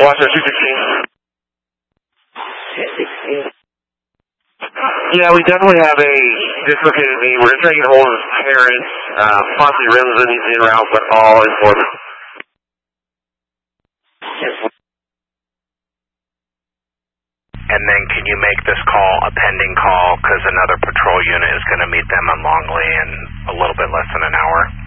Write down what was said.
Washington 216. 216. Yeah, we definitely have a dislocated knee. We're trying to get hold of his parents. Possibly Remsen, he's en route, but all important. And then can you make this call a pending call because another patrol unit is going to meet them on Longley in a little bit less than an hour?